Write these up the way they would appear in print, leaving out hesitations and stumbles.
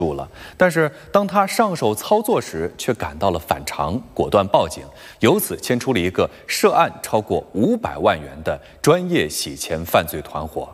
住了，但是当他上手操作时，却感到了反常，果断报警，由此牵出了一个涉案超过500万元的专业洗钱犯罪团伙。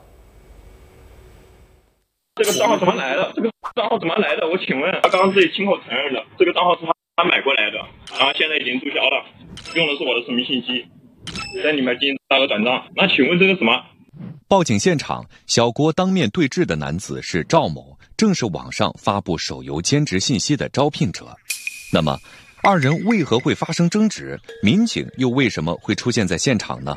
这个账号怎么来的？我请问，他刚刚自己亲口承认的，这个账号是他买过来的，然后现在已经注销了，用的是我的实名信息，在里面进行大额转账。那请问这个什么？ 报警现场，小郭当面对质的男子是赵某，正是网上发布手游兼职信息的招聘者。那么，二人为何会发生争执？民警又为什么会出现在现场呢？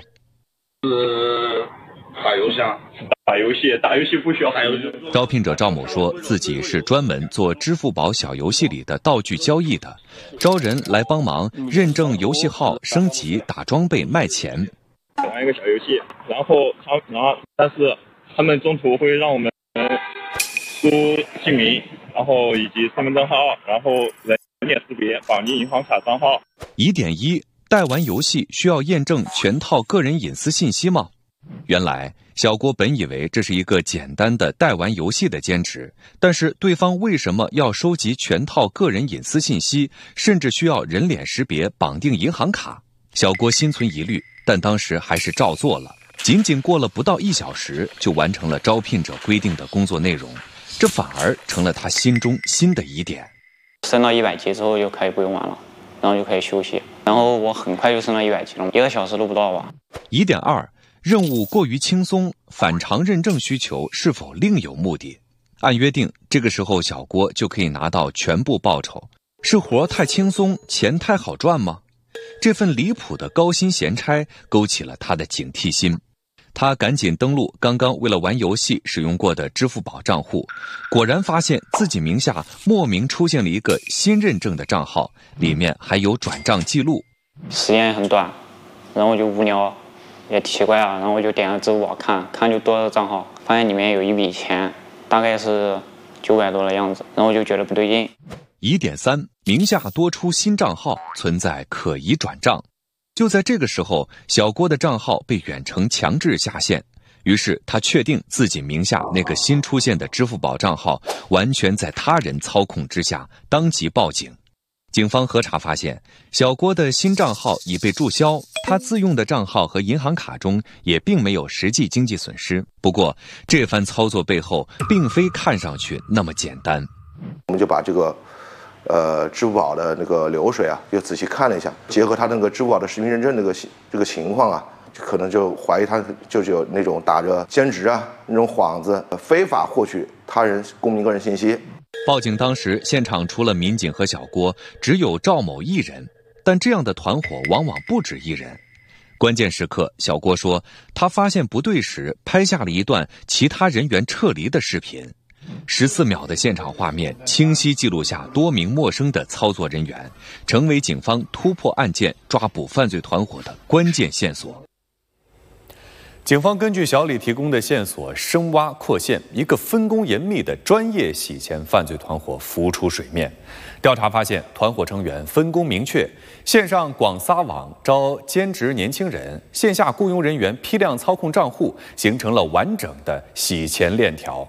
打游戏啊，打游戏不需要打游戏。 招聘者赵某说自己是专门做支付宝小游戏里的道具交易的，招人来帮忙认证游戏号、升级、打装备、卖钱。 玩一个小游戏，然后但是他们中途会让我们输姓名，然后以及身份证号，然后人脸识别，绑定银行卡账号。 疑点一：代玩游戏需要验证全套个人隐私信息吗？原来小郭本以为这是一个简单的代玩游戏的兼职，但是对方为什么要收集全套个人隐私信息，甚至需要人脸识别、绑定银行卡？小郭心存疑虑，但当时还是照做了。仅仅过了不到1小时，就完成了招聘者规定的工作内容，这反而成了他心中新的疑点。 升到100级之后就可以不用玩了，然后就可以休息，然后我很快就升到100级了，1个小时都不到吧。 疑点二：任务过于轻松，反常认证需求是否另有目的？按约定，这个时候小郭就可以拿到全部报酬，是活太轻松，钱太好赚吗？这份离谱的高薪闲差勾起了他的警惕心，他赶紧登录刚刚为了玩游戏使用过的支付宝账户，果然发现自己名下莫名出现了一个新认证的账号，里面还有转账记录。 时间也很短，然后我就无聊也奇怪啊，然后我就点了支付宝看就多了账号，发现里面有一笔钱，大概是900多的样子，然后我就觉得不对劲。 疑点三：名下多出新账号，存在可疑转账。就在这个时候，小郭的账号被远程强制下线，于是他确定自己名下那个新出现的支付宝账号完全在他人操控之下，当即报警。警方核查发现，小郭的新账号已被注销，他自用的账号和银行卡中也并没有实际经济损失。不过，这番操作背后并非看上去那么简单。 我们就把这个支付宝的那个流水啊，又仔细看了一下，结合他那个支付宝的实名认证这个情况啊，可能就怀疑他就是有那种打着兼职啊那种幌子，非法获取他人公民个人信息。 报警当时，现场除了民警和小郭，只有赵某一人。但这样的团伙往往不止一人。关键时刻，小郭说，他发现不对时，拍下了一段其他人员撤离的视频。14秒的现场画面，清晰记录下多名陌生的操作人员，成为警方突破案件、抓捕犯罪团伙的关键线索。警方根据小李提供的线索深挖扩线，一个分工严密的专业洗钱犯罪团伙浮出水面。调查发现，团伙成员分工明确，线上广撒网招兼职年轻人，线下雇佣人员批量操控账户，形成了完整的洗钱链条。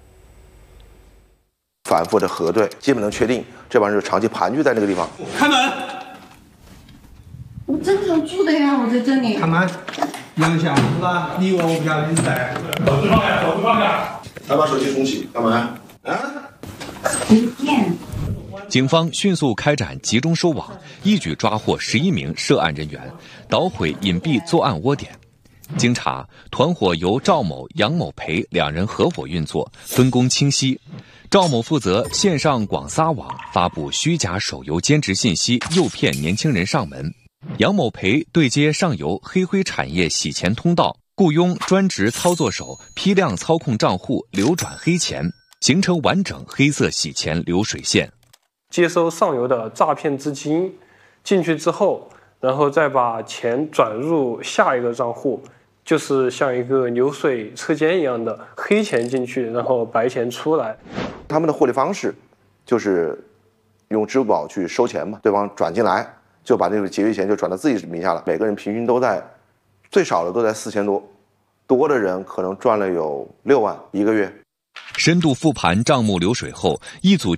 反复的核对，基本能确定这帮人长期盘踞在那个地方。 开门！ 我正常住的呀，我在这里。 开门！杨翔是吧？你以为我不晓得你是谁？手机放下，手机放下。 来把手机重启，干嘛？ 不见。 警方迅速开展集中收网，一举抓获11名涉案人员，捣毁隐蔽作案窝点。经查，团伙由赵某、杨某培两人合伙运作，分工清晰。赵某负责线上广撒网，发布虚假手游兼职信息，诱骗年轻人上门。杨某培对接上游黑灰产业洗钱通道，雇佣专职操作手批量操控账户，流转黑钱，形成完整黑色洗钱流水线。 接收上游的诈骗资金进去之后，然后再把钱转入下一个账户，就是像一个流水车间一样的，黑钱进去，然后白钱出来。 他们的获利方式就是用支付宝去收钱嘛，对方转进来就把那个结余钱就转到自己名下了，每个人平均都在最少的都在4000多，多的人可能赚了有6万一个月。 深度复盘账目流水后，一组